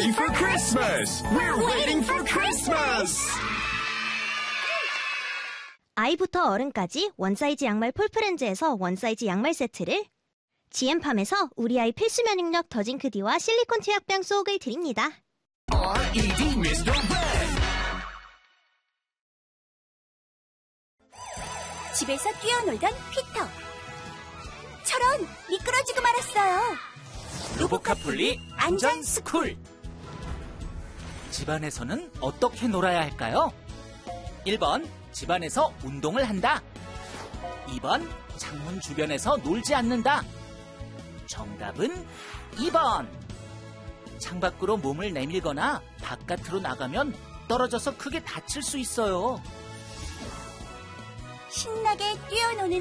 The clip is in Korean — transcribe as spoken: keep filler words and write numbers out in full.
ready for Christmas. We're waiting for Christmas. 아이부터 어른까지 원사이즈 양말 폴프렌즈에서 원사이즈 양말 세트를, 지엠팜에서 우리 아이 필수 면역력 더징크디와 실리콘 치약병 속을 드립니다. 알이디 미스터 red. 집에서 뛰어놀던 피터. 철원 미끄러지고 말았어요. 로보카폴리 안전 스쿨. 집안에서는 어떻게 놀아야 할까요? 일 번 집안에서 운동을 한다. 이 번 창문 주변에서 놀지 않는다. 정답은 이 번. 창밖으로 몸을 내밀거나 바깥으로 나가면 떨어져서 크게 다칠 수 있어요. 신나게 뛰어노는